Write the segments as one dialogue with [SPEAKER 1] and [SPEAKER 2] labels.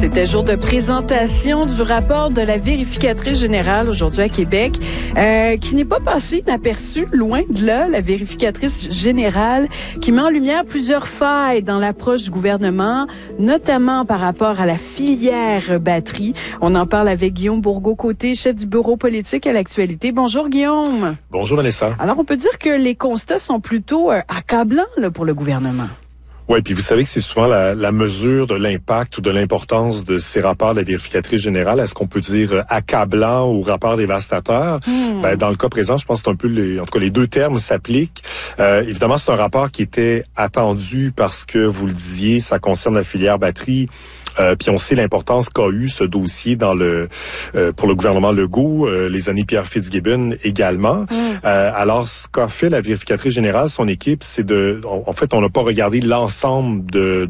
[SPEAKER 1] C'était jour de présentation du rapport de la vérificatrice générale aujourd'hui à Québec, qui n'est pas passé inaperçu, loin de là, la vérificatrice générale qui met en lumière plusieurs failles dans l'approche du gouvernement, notamment par rapport à la filière batterie. On en parle avec Guillaume Bourgault-Côté, chef du bureau politique à l'actualité. Bonjour Guillaume.
[SPEAKER 2] Bonjour Vanessa.
[SPEAKER 1] Alors on peut dire que les constats sont plutôt accablants là, pour le gouvernement.
[SPEAKER 2] Oui, puis vous savez que c'est souvent la mesure de l'impact ou de l'importance de ces rapports de la vérificatrice générale. Est-ce qu'on peut dire accablant ou rapport dévastateur? Ben, dans le cas présent, je pense que c'est un peu les deux termes s'appliquent. Évidemment, c'est un rapport qui était attendu parce que, vous le disiez, ça concerne la filière batterie. Puis on sait l'importance qu'a eu ce dossier dans pour le gouvernement Legault, les années Pierre Fitzgibbon également. Alors, ce qu'a fait la vérificatrice générale, son équipe, c'est en fait, on n'a pas regardé l'ensemble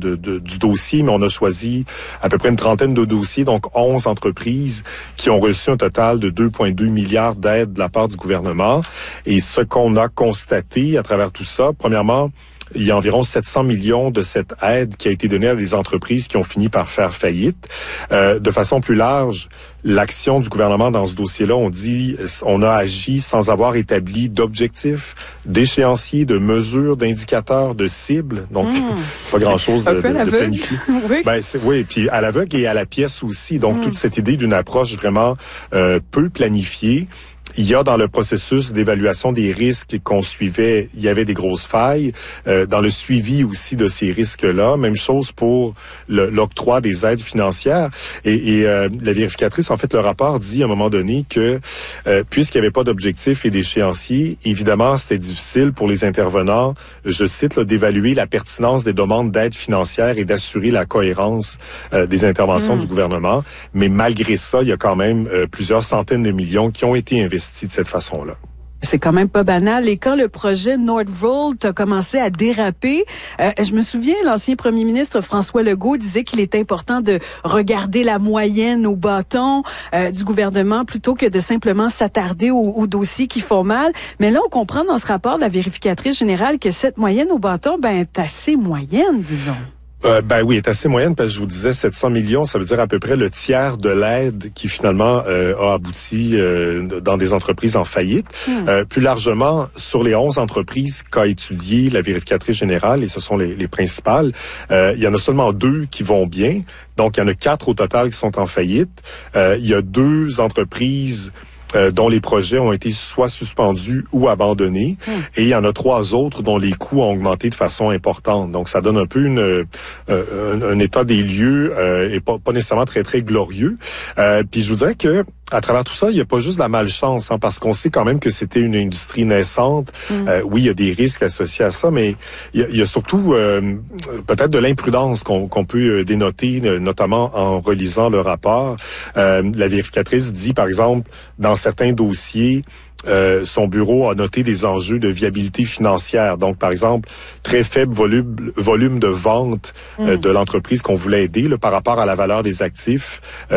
[SPEAKER 2] du dossier, mais on a choisi à peu près une trentaine de dossiers, donc 11 entreprises qui ont reçu un total de 2,2 milliards d'aides de la part du gouvernement. Et ce qu'on a constaté à travers tout ça, premièrement, il y a environ 700 millions de cette aide qui a été donnée à des entreprises qui ont fini par faire faillite. De façon plus large, l'action du gouvernement dans ce dossier-là, on a agi sans avoir établi d'objectifs, d'échéanciers, de mesures, d'indicateurs, de cibles. Donc, pas grand-chose de planifié.
[SPEAKER 1] Oui.
[SPEAKER 2] Oui, puis à l'aveugle et à la pièce aussi. Donc, toute cette idée d'une approche vraiment peu planifiée. Il y a dans le processus d'évaluation des risques qu'on suivait, il y avait des grosses failles. Dans le suivi aussi de ces risques-là, même chose pour l'octroi des aides financières. Et la vérificatrice, en fait, le rapport dit à un moment donné que puisqu'il n'y avait pas d'objectif et d'échéancier, évidemment, c'était difficile pour les intervenants, je cite, d'évaluer la pertinence des demandes d'aide financière et d'assurer la cohérence des interventions du gouvernement. Mais malgré ça, il y a quand même plusieurs centaines de millions qui ont été investis de cette façon-là.
[SPEAKER 1] C'est quand même pas banal. Et quand le projet Nordvolt a commencé à déraper, je me souviens, l'ancien premier ministre François Legault disait qu'il est important de regarder la moyenne au bâton du gouvernement plutôt que de simplement s'attarder aux dossiers qui font mal. Mais là, on comprend dans ce rapport de la vérificatrice générale que cette moyenne au bâton, est assez moyenne, disons.
[SPEAKER 2] Oui, est assez moyenne parce que je vous disais 700 millions, ça veut dire à peu près le tiers de l'aide qui finalement a abouti dans des entreprises en faillite. Plus largement, sur les 11 entreprises qu'a étudié la vérificatrice générale, et ce sont les principales, il y en a seulement 2 qui vont bien. Donc, il y en a 4 au total qui sont en faillite. Il y a 2 entreprises dont les projets ont été soit suspendus ou abandonnés. Et il y en a 3 autres dont les coûts ont augmenté de façon importante. Donc, ça donne un peu un état des lieux et pas nécessairement très, très glorieux. Puis, je vous dirais que à travers tout ça, il n'y a pas juste la malchance, parce qu'on sait quand même que c'était une industrie naissante. Oui, il y a des risques associés à ça, mais il y a surtout peut-être de l'imprudence qu'on peut dénoter, notamment en relisant le rapport. La vérificatrice dit, par exemple, dans certains dossiers, son bureau a noté des enjeux de viabilité financière. Donc, par exemple, très faible volume de vente de l'entreprise qu'on voulait aider par rapport à la valeur des actifs.